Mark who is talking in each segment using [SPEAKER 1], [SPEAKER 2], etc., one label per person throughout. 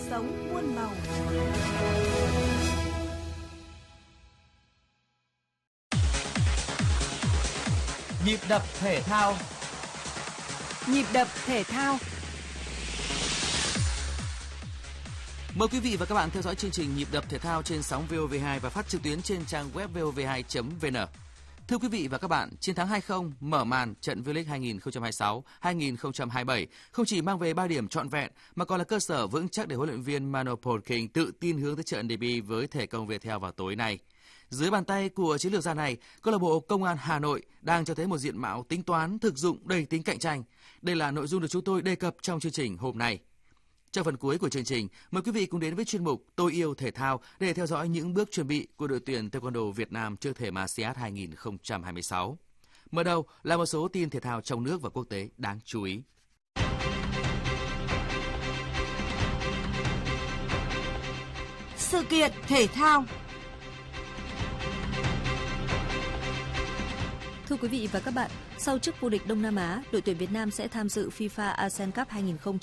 [SPEAKER 1] sống muôn màu.
[SPEAKER 2] Nhịp đập thể thao.
[SPEAKER 1] Nhịp đập thể thao.
[SPEAKER 3] Mời quý vị và các bạn theo dõi chương trình Nhịp đập thể thao trên sóng VOV2 và phát trực tuyến trên trang web vov2.vn. Thưa quý vị và các bạn, chiến thắng 2-0 mở màn trận V-League 2026-2027 không chỉ mang về 3 điểm trọn vẹn mà còn là cơ sở vững chắc để huấn luyện viên Mano Polking tự tin hướng tới trận derby với thể công Viettel vào tối nay. Dưới bàn tay của chiến lược gia này, câu lạc bộ Công an Hà Nội đang cho thấy một diện mạo tính toán, thực dụng, đầy tính cạnh tranh. Đây là nội dung được chúng tôi đề cập trong chương trình hôm nay. Trong phần cuối của chương trình, mời quý vị cùng đến với chuyên mục Tôi yêu thể thao để theo dõi những bước chuẩn bị của đội tuyển Taekwondo Việt Nam trước thềm ASEAN 2026. Mở đầu là một số tin thể thao trong nước và quốc tế đáng chú ý.
[SPEAKER 1] Sự kiện thể thao.
[SPEAKER 4] Thưa quý vị và các bạn, sau chức vô địch Đông Nam Á, đội tuyển Việt Nam sẽ tham dự FIFA ASEAN Cup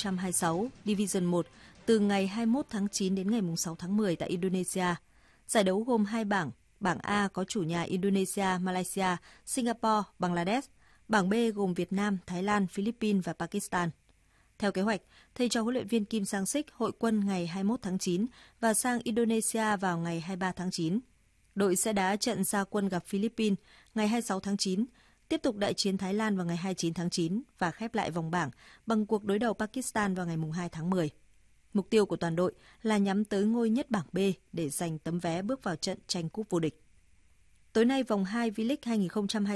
[SPEAKER 4] 2026 Division 1 từ ngày 21 tháng 9 đến ngày 6 tháng 10 tại Indonesia. Giải đấu gồm 2 bảng. Bảng A có chủ nhà Indonesia, Malaysia, Singapore, Bangladesh. Bảng B gồm Việt Nam, Thái Lan, Philippines và Pakistan. Theo kế hoạch, thầy trò huấn luyện viên Kim Sang-sik hội quân ngày 21 tháng 9 và sang Indonesia vào ngày 23 tháng 9. Đội sẽ đá trận ra quân gặp Philippines ngày 26 tháng 9, tiếp tục đại chiến Thái Lan vào ngày 29 tháng 9 và khép lại vòng bảng bằng cuộc đối đầu Pakistan vào ngày 2 tháng 10. Mục tiêu của toàn đội là nhắm tới ngôi nhất bảng B để giành tấm vé bước vào trận tranh cúp vô địch. Tối nay, vòng 2 V-League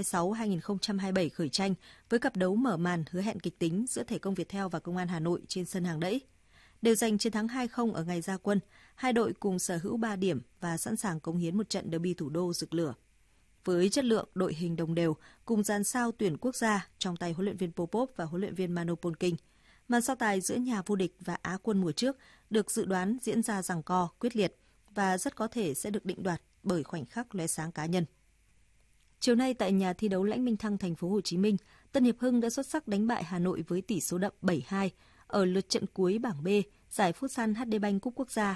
[SPEAKER 4] 2026-2027 khởi tranh với cặp đấu mở màn hứa hẹn kịch tính giữa Thể công Viettel và Công an Hà Nội trên sân Hàng Đẫy. Đều giành chiến thắng 2-0 ở ngày ra quân, hai đội cùng sở hữu 3 điểm và sẵn sàng cống hiến một trận derby thủ đô rực lửa. Với chất lượng đội hình đồng đều cùng dàn sao tuyển quốc gia trong tay huấn luyện viên Popov và huấn luyện viên Mano Polking, màn so tài giữa nhà vô địch và Á quân mùa trước được dự đoán diễn ra giằng co, quyết liệt và rất có thể sẽ được định đoạt bởi khoảnh khắc lóe sáng cá nhân. Chiều nay tại nhà thi đấu Lãnh Minh Thăng, thành phố Hồ Chí Minh, Tân Hiệp Hưng đã xuất sắc đánh bại Hà Nội với tỷ số đậm 7-2 ở lượt trận cuối bảng B giải Futsal HD Bank Cúp Quốc gia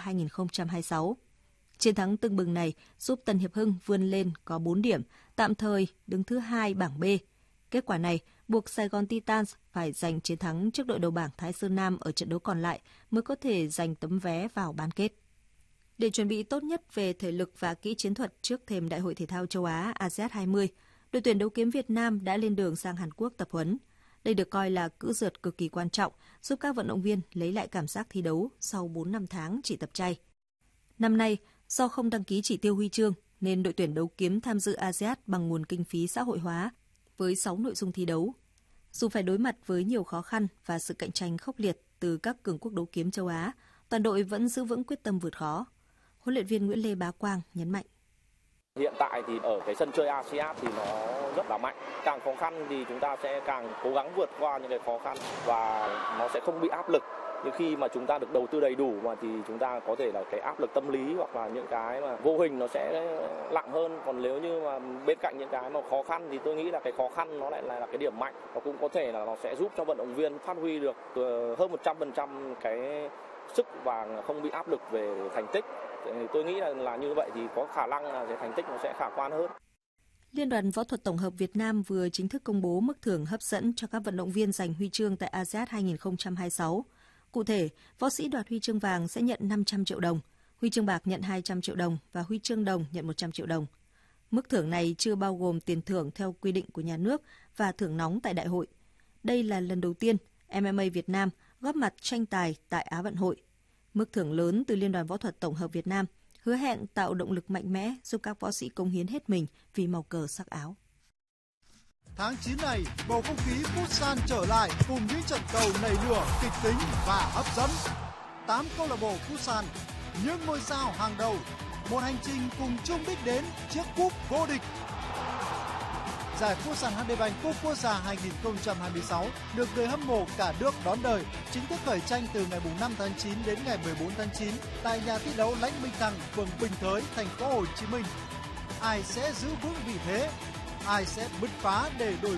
[SPEAKER 4] 2026. Chiến thắng tưng bừng này giúp Tân Hiệp Hưng vươn lên có 4 điểm, tạm thời đứng thứ 2 bảng B. Kết quả này buộc Sài Gòn Titans phải giành chiến thắng trước đội đầu bảng Thái Sơn Nam ở trận đấu còn lại mới có thể giành tấm vé vào bán kết. Để chuẩn bị tốt nhất về thể lực và kỹ chiến thuật trước thềm Đại hội Thể thao châu Á ASEAN 20, đội tuyển đấu kiếm Việt Nam đã lên đường sang Hàn Quốc tập huấn. Đây được coi là cữ rượt cực kỳ quan trọng, giúp các vận động viên lấy lại cảm giác thi đấu sau 4-5 tháng chỉ tập chay. Năm nay, do không đăng ký chỉ tiêu huy chương, nên đội tuyển đấu kiếm tham dự ASEAN bằng nguồn kinh phí xã hội hóa với 6 nội dung thi đấu. Dù phải đối mặt với nhiều khó khăn và sự cạnh tranh khốc liệt từ các cường quốc đấu kiếm châu Á, toàn đội vẫn giữ vững quyết tâm vượt khó. Huấn luyện viên Nguyễn Lê Bá Quang nhấn mạnh.
[SPEAKER 5] Hiện tại thì ở cái sân chơi ASEAN thì nó rất là mạnh. Càng khó khăn thì chúng ta sẽ càng cố gắng vượt qua những cái khó khăn và nó sẽ không bị áp lực. Nhưng khi mà chúng ta được đầu tư đầy đủ mà thì chúng ta có thể là cái áp lực tâm lý hoặc là những cái mà vô hình nó sẽ nặng hơn. Còn nếu như mà bên cạnh những cái mà khó khăn thì tôi nghĩ là cái khó khăn nó lại là cái điểm mạnh. Và cũng có thể là nó sẽ giúp cho vận động viên phát huy được hơn 100% cái sức và không bị áp lực về thành tích. Tôi nghĩ là như vậy thì có khả năng là cái thành tích nó sẽ khả quan hơn.
[SPEAKER 4] Liên đoàn Võ thuật Tổng hợp Việt Nam vừa chính thức công bố mức thưởng hấp dẫn cho các vận động viên giành huy chương tại ASEAN 2026. Cụ thể, võ sĩ đoạt huy chương vàng sẽ nhận 500 triệu đồng, huy chương bạc nhận 200 triệu đồng và huy chương đồng nhận 100 triệu đồng. Mức thưởng này chưa bao gồm tiền thưởng theo quy định của nhà nước và thưởng nóng tại đại hội. Đây là lần đầu tiên MMA Việt Nam góp mặt tranh tài tại Á vận hội. Mức thưởng lớn từ Liên đoàn Võ thuật Tổng hợp Việt Nam hứa hẹn tạo động lực mạnh mẽ giúp các võ sĩ cống hiến hết mình vì màu cờ sắc áo.
[SPEAKER 6] Tháng 9 này, bầu không khí Futsal trở lại cùng những trận cầu nảy lửa, kịch tính và hấp dẫn. 8 câu lạc bộ Futsal, những ngôi sao hàng đầu, một hành trình cùng chung đích đến chiếc cúp vô địch. Giải Futsal HD Bank Cúp Quốc gia 2026 được người hâm mộ cả nước đón đợi, chính thức khởi tranh từ ngày 5 tháng 9 đến ngày 14 tháng 9 tại nhà thi đấu Lãnh Minh Thăng, phường Bình Thới, thành phố Hồ Chí Minh. Ai sẽ giữ vững vị thế? Ai sẽ bứt phá để đổi